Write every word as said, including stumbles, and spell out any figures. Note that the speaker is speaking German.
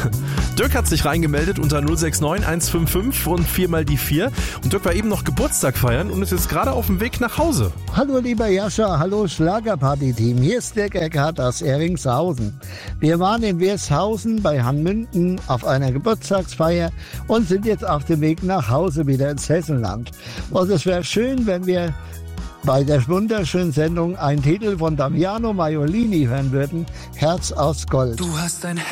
Dirk hat sich reingemeldet unter null sechs neun eins fünf fünf und vier mal die vier. Und Dirk war eben noch Geburtstag feiern und ist jetzt gerade auf dem Weg nach Hause. Hallo lieber Jascha, hallo Schlagerparty-Team. Hier ist Dirk Eckhardt aus Eringshausen. Wir waren in Wirshausen bei Hanmünden auf einer Geburtstagsfeier und sind jetzt auf dem Weg nach Hause wieder ins Hessenland. Und es wäre schön, wenn wir bei der wunderschönen Sendung einen Titel von Damiano Maiolini hören würden, Herz aus Gold. Du hast ein